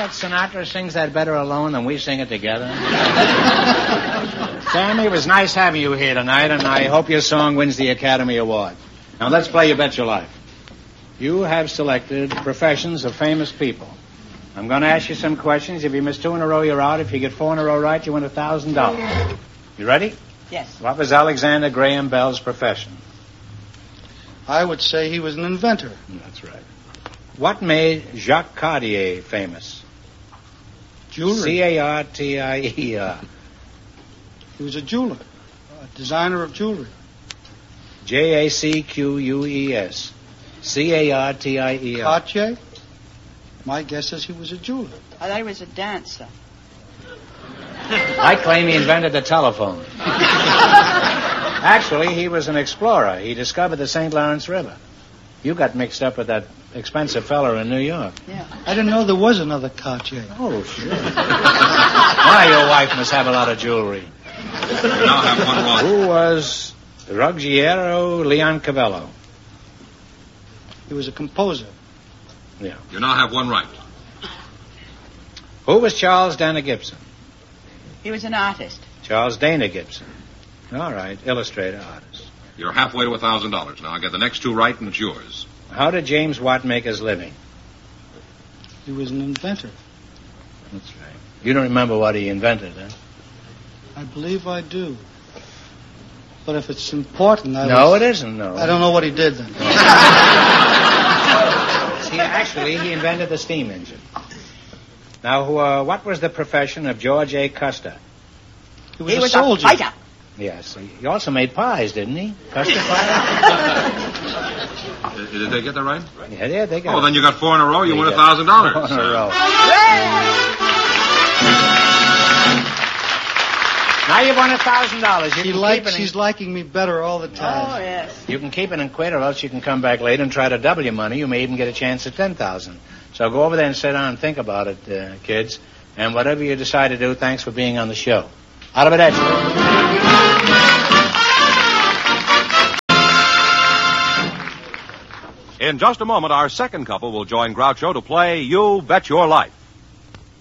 that Sinatra sings that better alone than we sing it together? Sammy, it was nice having you here tonight, and I hope your song wins the Academy Award. Now, let's play You Bet Your Life. You have selected professions of famous people. I'm going to ask you some questions. If you miss 2 in a row, you're out. If you get 4 in a row right, you win $1,000. You ready? Yes. What was Alexander Graham Bell's profession? I would say he was an inventor. That's right. What made Jacques Cartier famous? Jewelry. Cartier. He was a jeweler, a designer of jewelry. Jacques. Cartier. Cartier? My guess is he was a jeweler. I thought he was a dancer. I claim he invented the telephone. Actually, he was an explorer. He discovered the St. Lawrence River. You got mixed up with that expensive fellow in New York. Yeah. I didn't know there was another Cartier. Oh, sure. Why, your wife must have a lot of jewelry. You now have one wrong. Who was Ruggiero Leoncavallo? He was a composer. Yeah. You now have one right. Who was Charles Dana Gibson? He was an artist. Charles Dana Gibson. All right, illustrator, artist. You're halfway to $1,000. Now I'll get the next 2 right and it's yours. How did James Watt make his living? He was an inventor. That's right. You don't remember what he invented, huh? I believe I do. But if it's important, No, it isn't, no. I don't know what he did then. See, actually, he invented the steam engine. Now, what was the profession of George A. Custer? He was a soldier. A fighter. Yes, he also made pies, didn't he? Custer pie? Did they get that right? Yeah, they got it. Oh, then you got 4 in a row. You win got $1,000. 4 in a row. Now you've won $1,000. She's liking me better all the time. Oh, yes. You can keep it and quit, or else you can come back later and try to double your money. You may even get a chance at $10,000. So go over there and sit down and think about it, kids. And whatever you decide to do, thanks for being on the show. Arrivederci. In just a moment, our second couple will join Groucho to play You Bet Your Life.